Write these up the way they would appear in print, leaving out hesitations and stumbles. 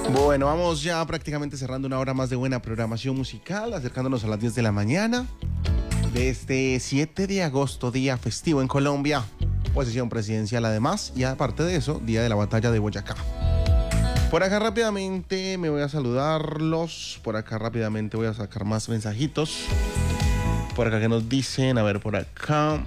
Bueno, vamos ya prácticamente cerrando una hora más de buena programación musical, acercándonos a las 10 de la mañana de este 7 de agosto, día festivo en Colombia, posesión presidencial además, y aparte de eso, día de la batalla de Boyacá. Por acá rápidamente me voy a saludarlos, por acá rápidamente voy a sacar más mensajitos, por acá que nos dicen, a ver por acá.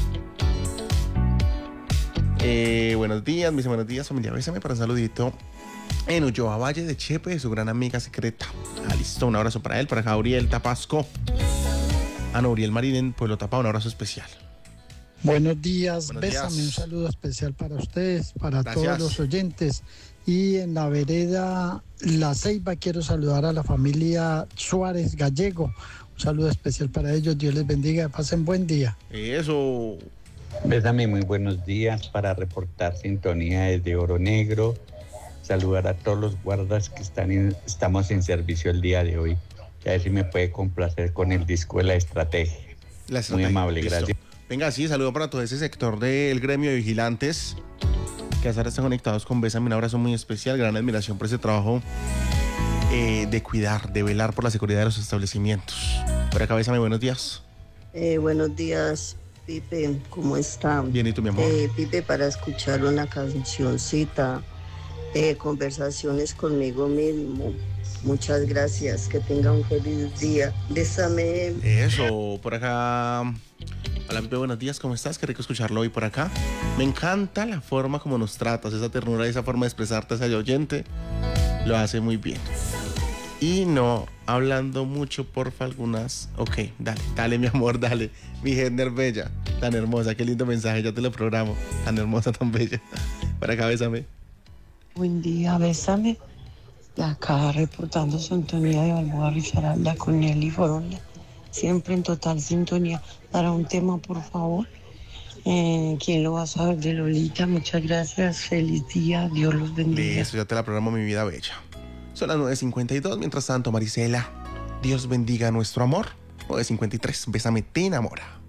Buenos días, mis buenos días, familia, bésame para un saludito. En Ulloa Valle de Chepe, su gran amiga secreta. Listo, un abrazo para él, para acá Uriel Tapasco. Uriel Marín en Pueblo Tapa, un abrazo especial. Buenos días, Buenos bésame, días. un saludo especial para ustedes, para Gracias. todos los oyentes. Y en la vereda La Ceiba quiero saludar a la familia Suárez Gallego. Un saludo especial para ellos, Dios les bendiga, pasen buen día. Eso. Bésame, muy buenos días para reportar sintonía desde Oro Negro. Saludar a todos los guardas que estamos en servicio el día de hoy. Y a ver si me puede complacer con el disco de La Estrategia. Muy amable, listo. gracias. Venga, sí, saludo para todo ese sector del gremio de vigilantes que hasta ahora están conectados con Bésame, un abrazo muy especial, gran admiración por ese trabajo de cuidar, de velar por la seguridad de los establecimientos. Por acá, Bésame, buenos días. Buenos días, Pipe, ¿cómo están? Bien, ¿y tú, mi amor? Pipe, para escuchar una cancioncita, conversaciones conmigo mismo. Muchas gracias, que tenga un feliz día. Bésame. Eso, por acá. Hola, Pipe, buenos días, ¿cómo estás? Qué rico escucharlo hoy por acá. Me encanta la forma como nos tratas, esa ternura y esa forma de expresarte hacia el oyente. Lo hace muy bien. Y no hablando mucho, porfa, algunas. Ok, dale, mi amor, dale. Mi Hedner bella, tan hermosa, qué lindo mensaje, ya te lo programo. Tan hermosa, tan bella. Por acá, Bésame. Buen día, Bésame. De acá reportando sintonía de Balboa Risaralda con Nelly Foronda. Siempre en total sintonía. Para un tema, por favor. ¿Quién lo va a saber? De Lolita. Muchas gracias. Feliz día. Dios los bendiga. Eso, ya te la programo, mi vida bella. Son las 9:52. Mientras tanto, Marisela, Dios bendiga nuestro amor. 9:53. Bésame, te enamora.